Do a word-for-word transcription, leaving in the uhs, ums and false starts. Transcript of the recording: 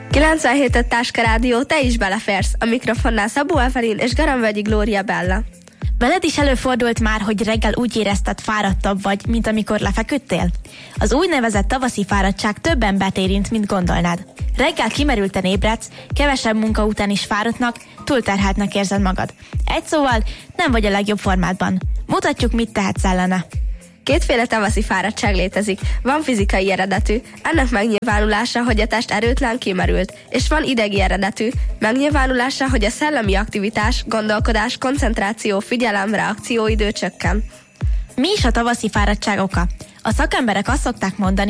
kilencvenhét Táska Rádió, te is beleférsz. A mikrofonnál Szabó Evelin és Garamvölgyi Glória Bella. Veled is előfordult már, hogy reggel úgy érezted, fáradtabb vagy, mint amikor lefeküdtél? Az úgynevezett tavaszi fáradtság több embert érint, mint gondolnád. Reggel kimerülten ébredsz, kevesebb munka után is fáradtnak, túlterheltnek érzed magad. Egy szóval, nem vagy a legjobb formádban. Mutatjuk, mit tehetsz ellene. Kétféle tavaszi fáradtság létezik. Van fizikai eredetű, ennek megnyilvánulása, hogy a test erőtlen, kimerült, és van idegi eredetű, megnyilvánulása, hogy a szellemi aktivitás, gondolkodás, koncentráció, figyelem, reakcióidő csökken. Mi is a tavaszi fáradtság oka? A szakemberek azt szokták mondani,